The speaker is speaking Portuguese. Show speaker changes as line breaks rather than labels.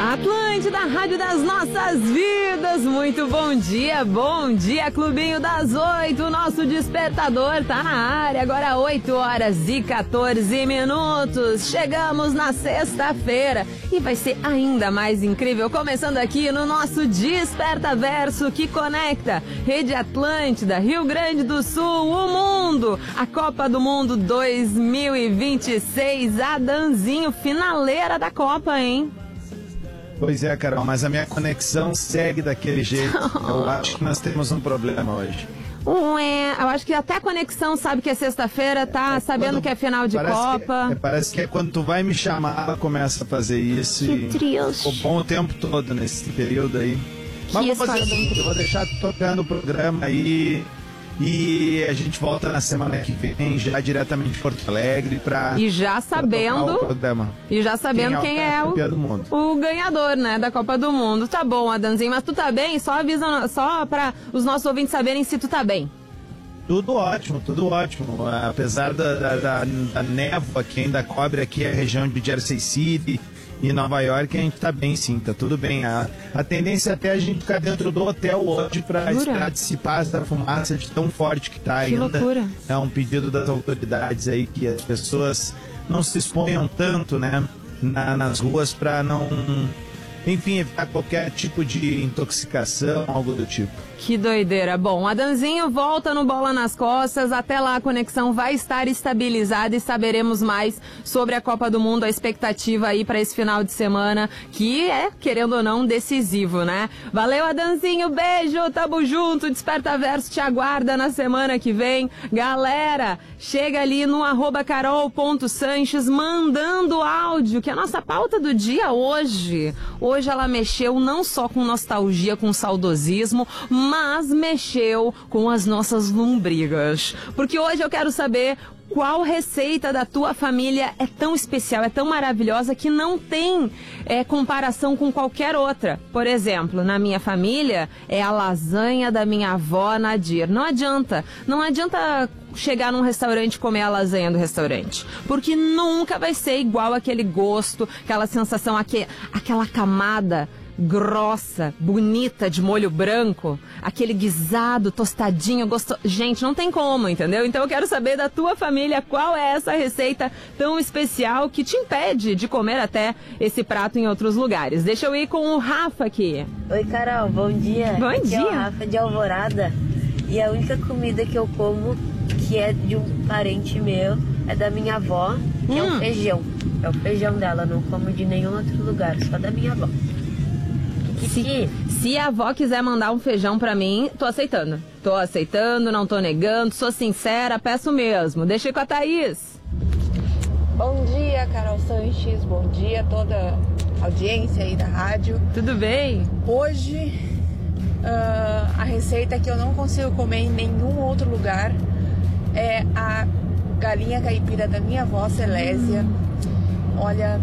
Atlântida, Rádio das Nossas Vidas, muito bom dia, Clubinho das 8, o nosso despertador tá na área, agora 8h14. Chegamos na sexta-feira e vai ser ainda mais incrível, começando aqui no nosso Despertaverso, que conecta Rede Atlântida, Rio Grande do Sul, o mundo, a Copa do Mundo 2026, Adanzinho, finaleira da Copa, hein?
Pois é, Carol, mas a minha conexão segue daquele jeito. Eu acho que nós temos um problema hoje.
Eu acho que até a conexão sabe que é sexta-feira, tá sabendo que é final de Copa.
Parece que é quando tu vai me chamar, ela começa a fazer isso.
Que triste.
Ficou bom o tempo todo nesse período aí. Mas vou fazer eu vou deixar tocando o programa aí. E a gente volta na semana que vem, já diretamente de Porto Alegre,
E já sabendo quem é o ganhador, né, da Copa do Mundo. Tá bom, Adanzinho, mas tu tá bem? Só avisa, só para os nossos ouvintes saberem se tu tá bem.
Tudo ótimo. Apesar da névoa que ainda cobre aqui a região de Jersey City e Nova York, a gente tá bem, sim, tá tudo bem. A tendência é até a gente ficar dentro do hotel hoje pra dissipar essa fumaça de tão forte que tá ainda.
Que loucura.
É um pedido das autoridades aí que as pessoas não se exponham tanto, né, nas ruas pra não, enfim, evitar qualquer tipo de intoxicação, algo do tipo.
Que doideira. Bom, Adanzinho volta no Bola nas Costas. Até lá a conexão vai estar estabilizada e saberemos mais sobre a Copa do Mundo, a expectativa aí para esse final de semana, que é, querendo ou não, decisivo, né? Valeu, Adanzinho, beijo, tamo junto, Despertaverso te aguarda na semana que vem. Galera, chega ali no @carol.sanches mandando áudio, que é a nossa pauta do dia hoje. Hoje ela mexeu não só com nostalgia, com saudosismo, mas mexeu com as nossas lombrigas. Porque hoje eu quero saber qual receita da tua família é tão especial, é tão maravilhosa que não tem comparação com qualquer outra. Por exemplo, na minha família é a lasanha da minha avó Nadir. Não adianta chegar num restaurante e comer a lasanha do restaurante, porque nunca vai ser igual aquele gosto, aquela sensação, aquela camada grossa, bonita, de molho branco, aquele guisado, tostadinho, gostoso. Gente, não tem como, entendeu? Então eu quero saber da tua família qual é essa receita tão especial que te impede de comer até esse prato em outros lugares. Deixa eu ir com o Rafa aqui.
Oi, Carol, bom dia.
Bom
aqui
dia.
É o Rafa de Alvorada. E a única comida que eu como, que é de um parente meu, é da minha avó, que é o feijão. É o feijão dela, não como de nenhum outro lugar, só da minha avó.
Se a avó quiser mandar um feijão pra mim, tô aceitando. Não tô negando, sou sincera, peço mesmo. Deixa com a Thaís.
Bom dia, Carol Sanches, bom dia a toda a audiência aí da rádio.
Tudo bem?
Hoje, a receita que eu não consigo comer em nenhum outro lugar é a galinha caipira da minha avó Celésia. Olha,